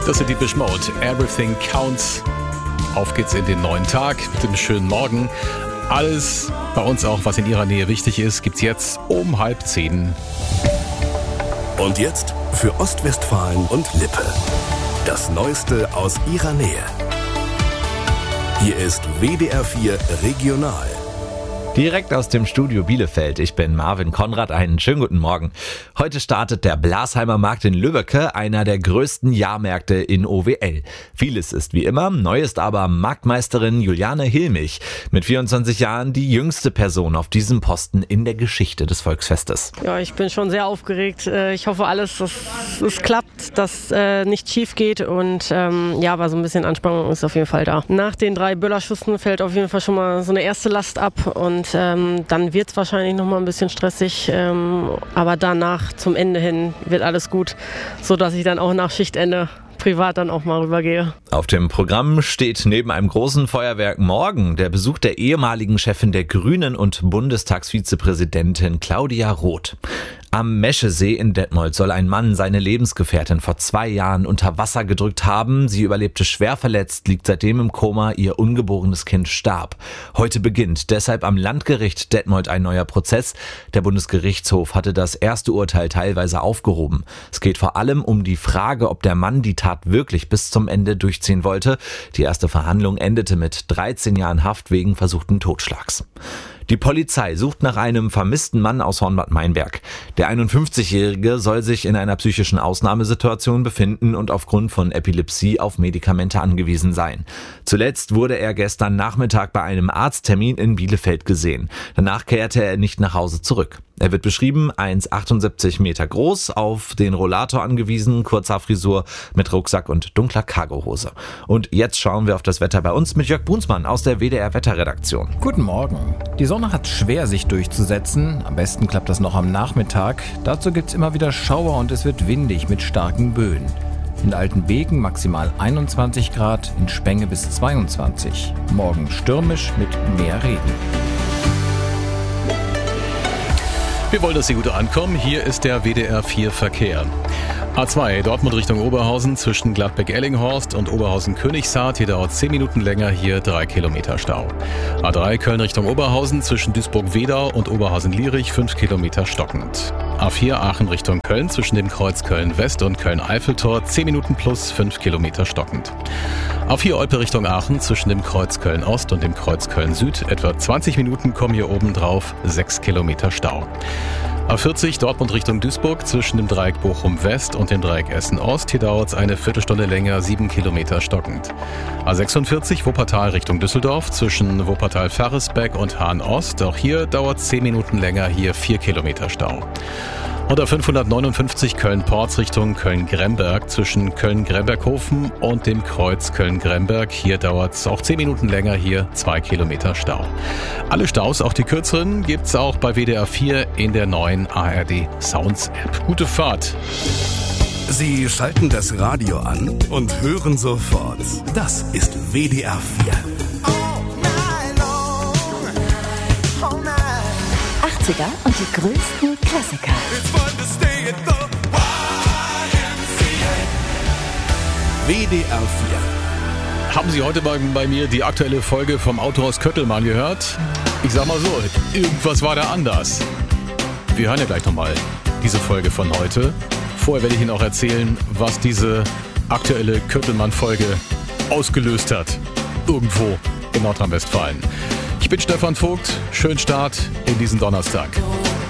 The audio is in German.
Das sind die Depeche Mode. Everything Counts. Auf geht's in den neuen Tag mit dem schönen Morgen. Alles bei uns auch, was in Ihrer Nähe wichtig ist, gibt's jetzt um 9:30. Und jetzt für Ostwestfalen und Lippe. Das Neueste aus Ihrer Nähe. Hier ist WDR 4 Regional. Direkt aus dem Studio Bielefeld. Ich bin Marvin Konrad. Einen schönen guten Morgen. Heute startet der Blasheimer Markt in Lübbecke, einer der größten Jahrmärkte in OWL. Vieles ist wie immer, neu ist aber Marktmeisterin Juliane Hilmich. Mit 24 Jahren die jüngste Person auf diesem Posten in der Geschichte des Volksfestes. Ja, ich bin schon sehr aufgeregt. Ich hoffe alles, dass es klappt, dass nichts schief geht und aber so ein bisschen Anspannung ist auf jeden Fall da. Nach den 3 Böllerschüssen fällt auf jeden Fall schon mal so eine erste Last ab und dann wird es wahrscheinlich noch mal ein bisschen stressig, aber danach zum Ende hin wird alles gut, sodass ich dann auch nach Schichtende privat dann auch mal rübergehe. Auf dem Programm steht neben einem großen Feuerwerk morgen der Besuch der ehemaligen Chefin der Grünen und Bundestagsvizepräsidentin Claudia Roth. Am Meschesee in Detmold soll ein Mann seine Lebensgefährtin vor 2 Jahren unter Wasser gedrückt haben. Sie überlebte schwer verletzt, liegt seitdem im Koma, ihr ungeborenes Kind starb. Heute beginnt deshalb am Landgericht Detmold ein neuer Prozess. Der Bundesgerichtshof hatte das erste Urteil teilweise aufgehoben. Es geht vor allem um die Frage, ob der Mann die Tat wirklich bis zum Ende durchziehen wollte. Die erste Verhandlung endete mit 13 Jahren Haft wegen versuchten Totschlags. Die Polizei sucht nach einem vermissten Mann aus Hornbad Meinberg. Der 51-Jährige soll sich in einer psychischen Ausnahmesituation befinden und aufgrund von Epilepsie auf Medikamente angewiesen sein. Zuletzt wurde er gestern Nachmittag bei einem Arzttermin in Bielefeld gesehen. Danach kehrte er nicht nach Hause zurück. Er wird beschrieben, 1,78 Meter groß, auf den Rollator angewiesen, kurzer Frisur mit Rucksack und dunkler Cargohose. Und jetzt schauen wir auf das Wetter bei uns mit Jörg Brunsmann aus der WDR Wetterredaktion. Guten Morgen. Die Sonne hat schwer, sich durchzusetzen. Am besten klappt das noch am Nachmittag. Dazu gibt's immer wieder Schauer und es wird windig mit starken Böen. In Altenbeken maximal 21 Grad, in Spenge bis 22. Morgen stürmisch mit mehr Regen. Wir wollen, dass Sie gut ankommen. Hier ist der WDR 4 Verkehr. A2 Dortmund Richtung Oberhausen zwischen Gladbeck-Ellinghorst und Oberhausen-Königshardt. Hier dauert 10 Minuten länger, hier 3 Kilometer Stau. A3 Köln Richtung Oberhausen zwischen Duisburg-Wedau und Oberhausen-Lierich 5 Kilometer stockend. A4 Aachen Richtung Köln zwischen dem Kreuz Köln-West und Köln-Eiffeltor 10 Minuten plus 5 Kilometer stockend. A4 Olpe Richtung Aachen zwischen dem Kreuz Köln-Ost und dem Kreuz Köln-Süd etwa 20 Minuten kommen hier oben drauf 6 Kilometer Stau. A40 Dortmund Richtung Duisburg zwischen dem Dreieck Bochum-West und dem Dreieck Essen-Ost. Hier dauert es eine Viertelstunde länger, 7 Kilometer stockend. A46 Wuppertal Richtung Düsseldorf zwischen Wuppertal-Ferrisbeck und Hahn-Ost. Auch hier dauert es 10 Minuten länger, hier 4 Kilometer Stau. Und A559 Köln-Porz Richtung Köln-Gremberg zwischen Köln-Gremberghofen und dem Kreuz Köln-Gremberg. Hier dauert es auch 10 Minuten länger, hier 2 Kilometer Stau. Alle Staus, auch die kürzeren, gibt's auch bei WDR 4 in der neuen ARD Sounds App. Gute Fahrt! Sie schalten das Radio an und hören sofort. Das ist WDR 4. 80er und die größten Klassiker. WDR 4. Haben Sie heute bei mir die aktuelle Folge vom Autohaus Köttelmann gehört? Ich sag mal so, irgendwas war da anders. Wir hören ja gleich nochmal diese Folge von heute. Vorher werde ich Ihnen auch erzählen, was diese aktuelle Köttelmann-Folge ausgelöst hat. Irgendwo in Nordrhein-Westfalen. Ich bin Stefan Vogt. Schönen Start in diesen Donnerstag.